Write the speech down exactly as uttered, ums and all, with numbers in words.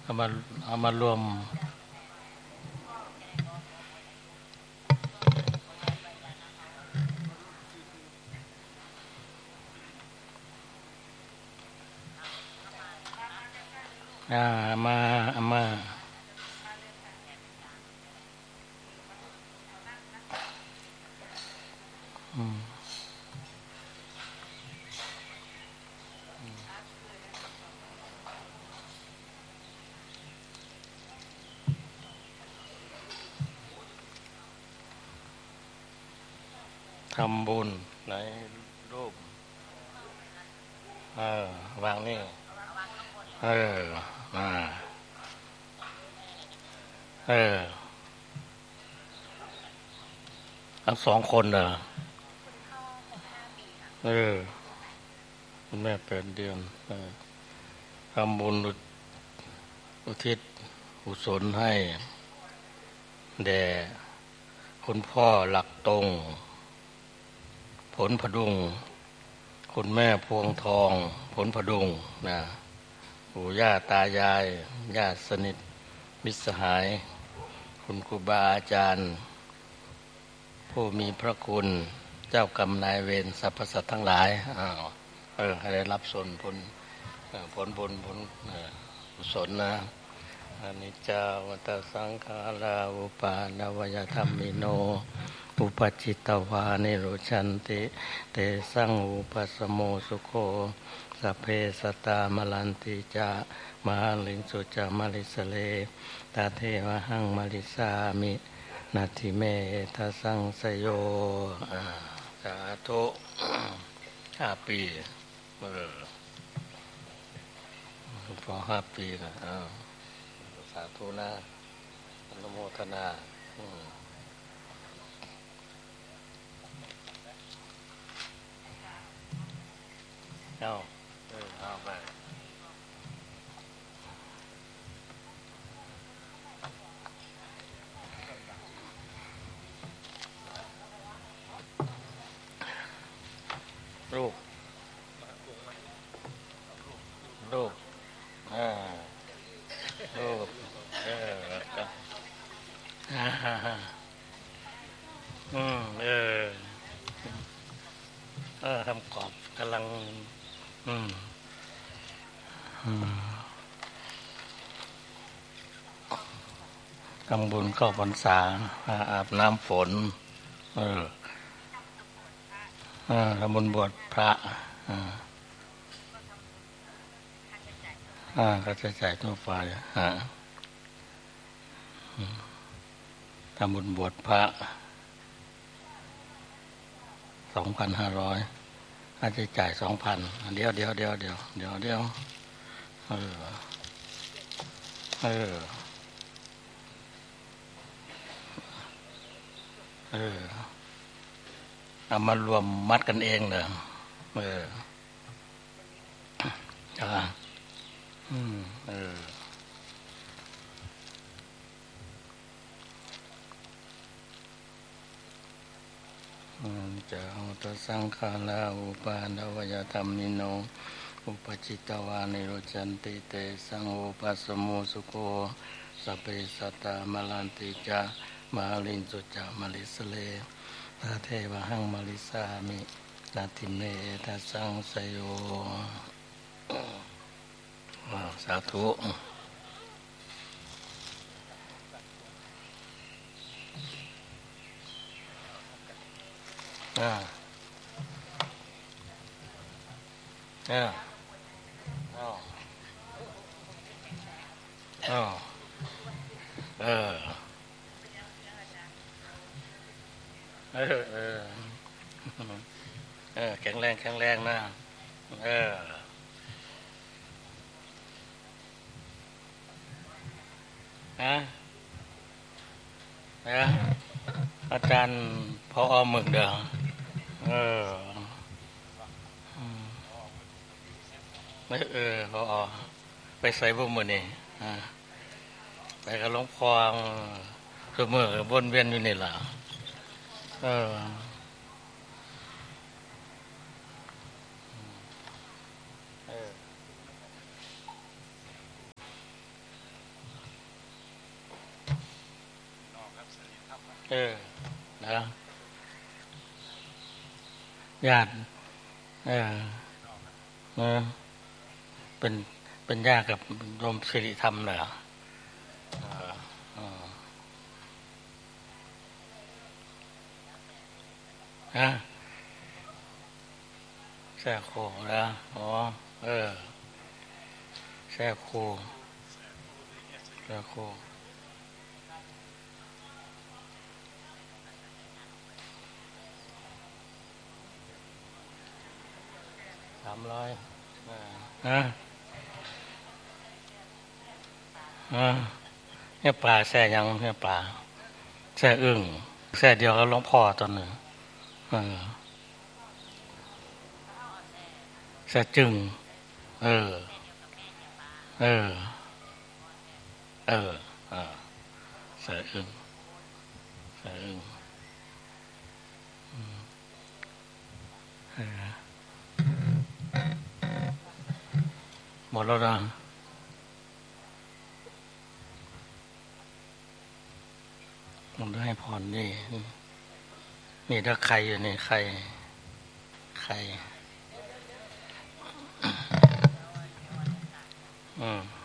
เอามาเอามารวมอ่ามาเอามาอืมทำบุญในรูปเออวางนี่เออมาเออทั้งสองคนเหรอเออคุณแม่แปดเดือนเออทำบุญอุทิศกุศลให้แด่คุณพ่อหลักตรงผลพดุงคุณแม่พวงทองผลพดุงนะปู่ย่าตายายญาติสนิทมิตรสหายคุณครูบาอาจารย์ผู้มีพระคุณเจ้ากรรมนายเวรสรรพสัตว์ทั้งหลายอ้าวเออให้ได้รับส่วนผลผลบุญผลกุศลนะอนิจจาวัฏสังขาราอุปาณวยธรรมิโนอุปจิตตวานิโรชันติเตสังอุปสโมสุโคสัพเพสัตตามลันติจามหาลิงสุจามาลิสเลตาเทวะหังมาลิสามินาทิเมทัสังสโยสาธุห้าปีเออพอห้าปีนะอ้าวสาธุนะอนุโมทนาเอาเออเอาไปรูปรูปอ่ารูปเอออ่าฮะอืมเออเออทำกรอบกำลังอืมอืมทำบุญเข้าพรรษาอาบน้ำฝนเออเออทำบุญบวชพระอ่าอ่าก็จะจ่ายทั่วไปอ่าทำบุญบวชพระสองพันห้าร้อยค่าใช้จ่ายสองพันเดี๋ยวเดี๋ยวเดี๋ยวเดี๋ยวเดี๋ยวเดี๋ยวเออเออเออเอามารวมมัดกันเองเหรอเอออ่าอืมเออจะเอาตสังขาราอุปาณวยธรรมิโนอุปจิตตวานิโรจันติเตสังอุปัสสโมสุโคสัพเพสัตตามลันติจามหาลินสุจามาลิสเลตาเทวะหังมาลิสามินาทิเมทัสสังสโยสาธุอ่าอ่าอ้าวอ้าวเออเออเออเออแข็งแรงแข็งแรงนะเออฮะนะอาจารย์พออหมึกเด้อเออไม่เออพอไปใส่พวกมือนี่ไปกับหลวงพ่อเสมอวนเวียนอยู่นี่ล่ะเออออนะญาติเออเออเป็นเป็นญาติกับโยมสิริธรรมเหรอฮะแซ่โคนะอ๋อเออแซ่โคแซ่โคสามร้อยฮะฮะเนี่ยปลาแซ่ยังเนี่ยปลาแซ่อึ่งแซ่เดียวกับหลวงพ่อตอนหนึ่งเออแซ่จึงเออเออเออเออแซ่อึ่งแซ่อึ่งหมดแล้วนะผมได้ให้พรนี่นี่ถ้าใครอยู่นี่ใครใครอืม